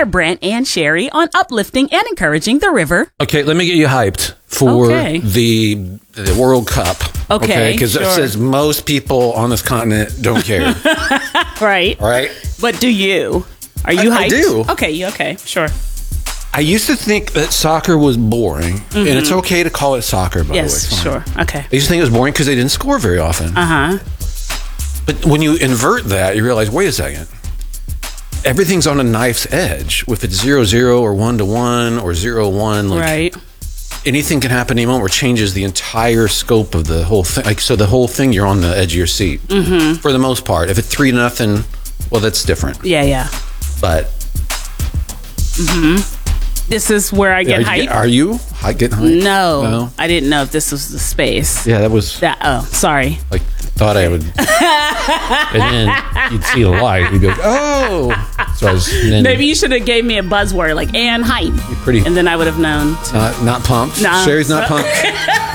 Inspire Brent and Sherry on uplifting and encouraging the river. Okay, let me get you hyped for the World Cup. Okay, because sure. it says most people on this continent don't care. Right. All right. But do you? Are you hyped? I do. Okay, sure. I used to think that soccer was boring, and it's okay to call it soccer, by the way. Yes, sure. Okay. I used to think it was boring because they didn't score very often. But when you invert that, you realize, wait a second. Everything's on a knife's edge. If it's 0-0 or 1-1 or 0-1, like right. anything can happen any moment, or changes the entire scope of the whole thing. Like, so the whole thing, you're on the edge of your seat for the most part. If it's 3-0, well, that's different. Yeah. But this is where I get hyped. Are you getting hyped? No, I didn't know if this was the space. Yeah, that was. Sorry. Like, thought I would. And then you'd see the light. You'd go, oh. So maybe you should have gave me a buzzword like and hype. Pretty. And then I would have known. Not pumped. No. Sherry's not pumped.